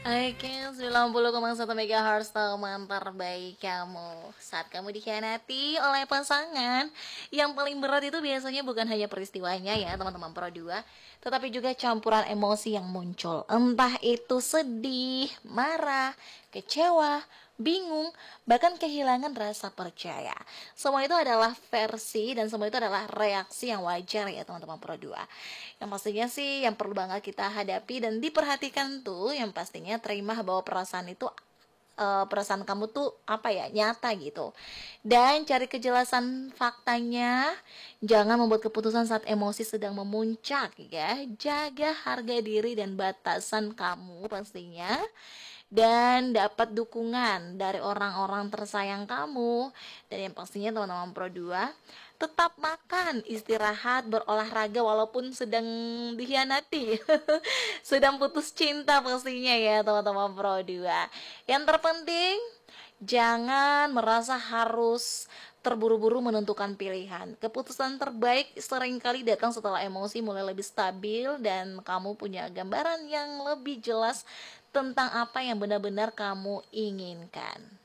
Oke, 90,1 MHz teman terbaik kamu. Saat kamu dikhianati oleh pasangan, yang paling berat itu biasanya bukan hanya peristiwanya ya teman-teman Pro 2, tetapi juga campuran emosi yang muncul. Entah itu sedih, marah, kecewa, bingung, bahkan kehilangan rasa percaya. Semua itu adalah versi dan semua itu adalah reaksi yang wajar ya teman-teman Pro 2. Yang pastinya sih yang perlu banget kita hadapi dan diperhatikan tuh yang pastinya terima bahwa perasaan itu perasaan kamu tuh apa ya nyata gitu, dan cari kejelasan faktanya. Jangan membuat keputusan saat emosi sedang memuncak ya. Jaga harga diri dan batasan kamu pastinya, dan dapat dukungan dari orang-orang tersayang kamu. Dan yang pastinya teman-teman Pro 2, tetap makan, istirahat, berolahraga walaupun sedang dikhianati. Sedang putus cinta pastinya ya teman-teman Pro 2. Yang terpenting, jangan merasa harus terburu-buru menentukan pilihan. Keputusan terbaik seringkali datang setelah emosi mulai lebih stabil dan kamu punya gambaran yang lebih jelas tentang apa yang benar-benar kamu inginkan.